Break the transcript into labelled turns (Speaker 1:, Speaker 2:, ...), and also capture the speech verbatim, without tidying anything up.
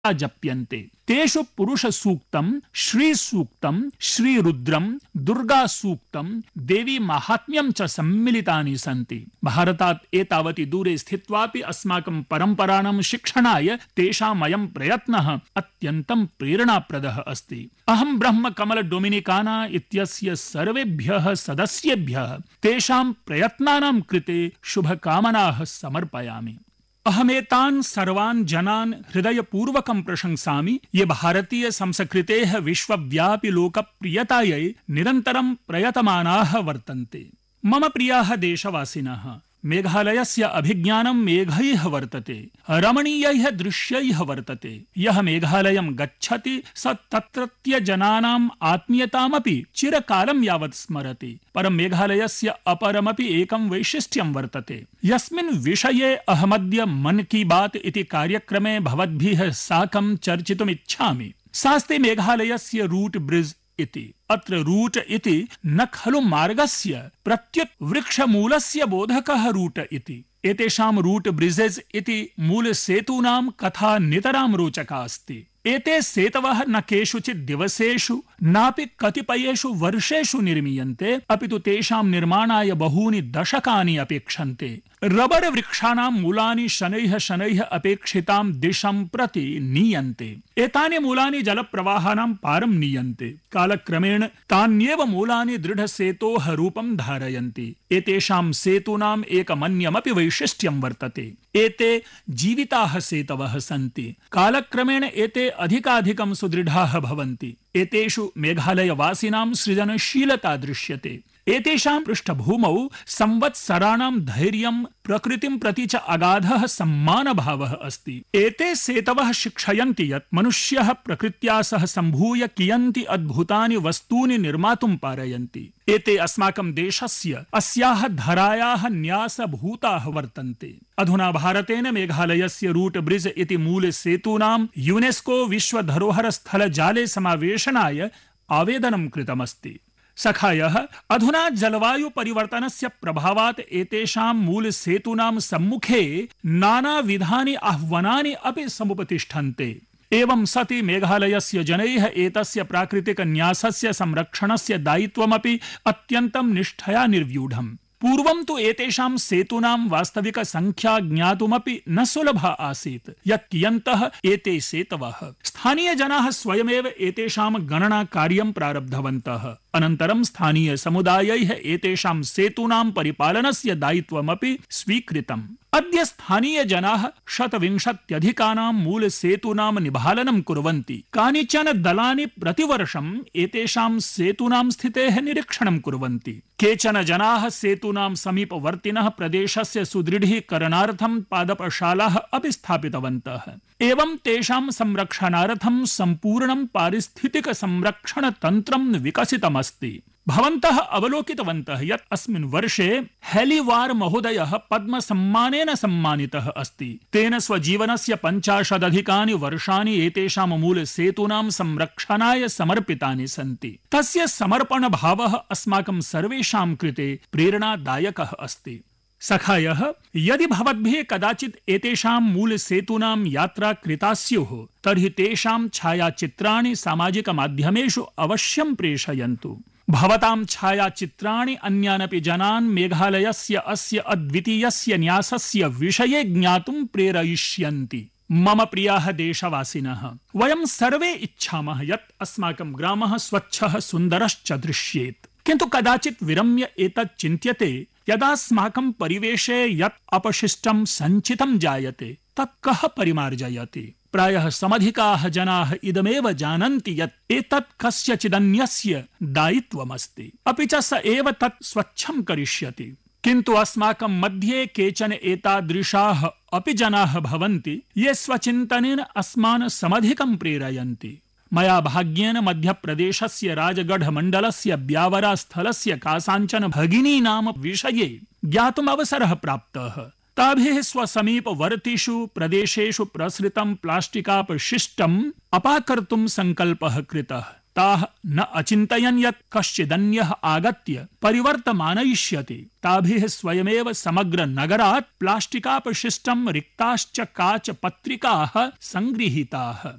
Speaker 1: जप्यन्ते। तेषु पुरुष सूक्तं, श्री सूक्तं, श्री रुद्रं, दुर्गा सूक्तं, देवी माहात्म्यं च सम्मिलितानि सन्ति। भारतात् एतावति दूरे स्थित्वापि अस्माकं परम्पराणां शिक्षणाय तेषामयं प्रयत्नः अत्यन्तं प्रेरणाप्रदः अस्ति। अहं ब्रह्म कमल डोमिनिकाना इत्यस्य सर्वेभ्यः सदस्येभ्यः तेषां प्रयत्नानां कृते शुभकामनाः समर्पयामि। अहमेतान् सर्वान् जनान् हृदयपूर्वकं प्रशंसामि, ये भारतीय संस्कृतेः विश्वव्यापि लोकप्रियतायै निरन्तरं प्रयतमानाः वर्तन्ते। मम प्रियाः देशवासिनः, मेघालयस्य अभिज्ञानं मेघैः वर्तते, रमणीयैः दृश्यैः वर्तते। यः मेघालयं गच्छति स तत्रत्य जनानाम् आत्मीयतामपि चिरकालं यावत् स्मरति। परं मेघालयस्य अपरमपि एकं वैशिष्ट्यं वर्तते, यस्मिन् विषये अहमद्य मन की बात इति कार्यक्रमे भवद्भिः साकं चर्चितुमिच्छामि। सास्ति मेघालयस्य रूट् ब्रिड्ज् इति। अत्र रूट इति न खलु मार्गस्य प्रत्युत वृक्षमूलस्य बोधकः रूट इति। एतेषां रूट ब्रिजेस् इति मूलसेतूनां कथा नितरां रोचका अस्ति। एते सेतवः न केषुचित् दिवसेषु नापि कतिपयेषु वर्षेषु निर्मीयन्ते, अपि तु तेषां निर्माणाय बहूनि दशकानि अपेक्षन्ते। रबर वृक्षाणां मूलानि शनैः शनैः अपेक्षितां दिशं प्रति नीयन्ते। एतानि मूलानि जलप्रवाहानां पारं नीयन्ते। कालक्रमेण तान्येव मूलानि दृढसेतोः रूपं धारयन्ति। एतेषां सेतूनाम् एकमन्यमपि वैशिष्ट्यं वर्तते। एते जीविताः सेतवः सन्ति। कालक्रमेण एते अधिकाधिकं सुदृढाः भवन्ति। एतेषु मेघालयवासिनां सृजनशीलता दृश्यते। एतेषां पृष्ठभूमौ संवत्सराणां धैर्यं, प्रकृतिं प्रति च अगाधः सम्मानभावः अस्ति। एते सेतवः शिक्षयन्ति यत् मनुष्यः प्रकृत्या सह सम्भूय कियन्ति अद्भुतानि वस्तूनि निर्मातुं पारयन्ति। एते अस्माकं देशस्य अस्याः धरायाः न्यासभूताः वर्तन्ते। अधुना भारतेन मेघालयस्य रूट ब्रिज इति मूलसेतूनां यूनेस्को विश्वधरोहरस्थलजाले समावेशनाय आवेदनं कृतमस्ति। सखायः, अधुना जलवायु परिवर्तनस्य प्रभावात् एतेषां मूलसेतूनां सम्मुखे नानाविधानि आह्वानानि अपि समुपतिष्ठन्ते। एवं सति मेघालयस्य जनैः एतस्य प्राकृतिकन्यासस्य संरक्षणस्य दायित्वमपि अत्यन्तं निष्ठया निर्व्यूढम्। पूर्वं तु एतेषां सेतूनां वास्तविक संख्या ज्ञातुमपि न सुलभा आसीत्, यत् कियन्तः एते सेतवः। स्थानीयजनाः स्वयमेव एतेषां गणना कार्यं प्रारब्धवन्तः। अनन्तरं स्थानीय समुदायैः एतेषां सेतूनां परिपालनस्य दायित्वमपि स्वीकृतम्। अद्य स्थानीय जनाः शतविंशत्यधिकानां मूलसेतूनां निभालनं कुर्वन्ति। कानिचन दलानि प्रतिवर्षम् एतेषां सेतूनां स्थितेः निरीक्षणं कुर्वन्ति। केचन जनाः सेतूनां समीपवर्तिनः प्रदेशस्य सुदृढीकरणार्थं पादपशालाः अपि स्थापितवन्तः। एवं तेषां संरक्षणार्थं सम्पूर्णं पारिस्थितिक संरक्षण तन्त्रं विकसितमस्ति। भवन्तः अवलोकितवन्तः यत् अस्मिन् वर्षे हेलीवार महोदयः पद्मसम्मानेन सम्मानितः अस्ति। तेन स्वजीवनस्य पञ्चाशदधिकानि वर्षाणि एतेषां मूलसेतूनां संरक्षणाय समर्पितानि सन्ति। तस्य समर्पणभावः अस्माकं सर्वेषां कृते प्रेरणादायकः अस्ति। सखायः, यदि भवद्भिः कदाचित् एतेषां मूलसेतूनां यात्रा कृता स्युः, तर्हि तेषां छायाचित्राणि सामाजिकमाध्यमेषु अवश्यं प्रेषयन्तु। भवतां छायाचित्राणि अन्यानपि जनान् मेघालयस्य अस्य अद्वितीयस्य न्यासस्य विषये ज्ञातुं प्रेरयिष्यन्ति। मम प्रियाः देशवासिनः, वयं सर्वे इच्छामः यत् अस्माकं ग्रामः स्वच्छः सुन्दरश्च दृश्येत्। किन्तु कदाचित् विरम्य एतत् चिन्त्यते, यदास्माकं परिवेशे यत् अपशिष्टं सञ्चितं जायते तत् कः परिमार्जयति? प्रायः समधिकाः जनाः इदमेव जानन्ति यत् एतत् कस्यचिदन्यस्य दायित्वमस्ति, अपि च स एव तत् स्वच्छं करिष्यति। किन्तु अस्माकं मध्ये केचन एतादृशाः अपि जनाः भवन्ति, ये स्वचिन्तनेन अस्मान् समधिकं प्रेरयन्ति। मया भाग्येन मध्यप्रदेशस्य राजगढ़ मण्डलस्य ब्यावरा स्थलस्य कासाञ्चन भगिनीनां विषये ज्ञातुम् अवसरः प्राप्तः। ताभिः स्वसमीपवर्तिषु प्रदेशेषु प्रसृतं प्लास्टिकापशिष्टम् अपाकर्तुं सङ्कल्पः कृतः। ताः न अचिन्तयन् यत् कश्चिदन्यः आगत्य परिवर्तमानयिष्यति। ताभिः स्वयमेव समग्र नगरात् प्लास्टिकापशिष्टं रिक्ताश्च काचपत्रिकाः सङ्गृहीताः।